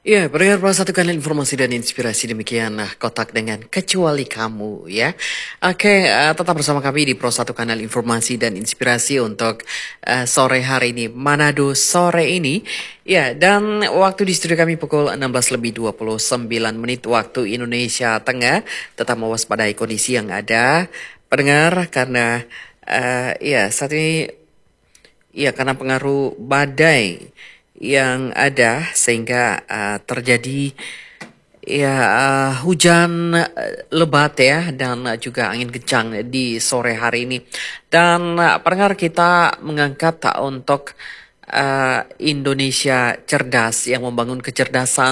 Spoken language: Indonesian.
Ya, pendengar satukan informasi dan inspirasi demikian kotak dengan kecuali kamu ya. Oke, tetap bersama kami di Pro Satu Kanal Informasi dan Inspirasi untuk sore hari ini, Manado sore ini. Ya, dan waktu di studio kami pukul 16:29 waktu Indonesia Tengah. Tetap mewaspadai kondisi yang ada, pendengar, karena ya saat ini ya karena pengaruh badai yang ada sehingga terjadi ya hujan lebat ya dan juga angin kencang di sore hari ini. Dan pendengar, kita mengangkat untuk Indonesia cerdas yang membangun kecerdasan